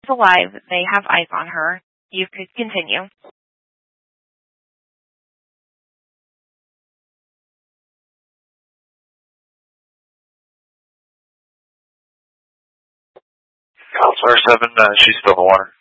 alive. They have eyes on her. You could continue. Counselor 7, she's still in the water.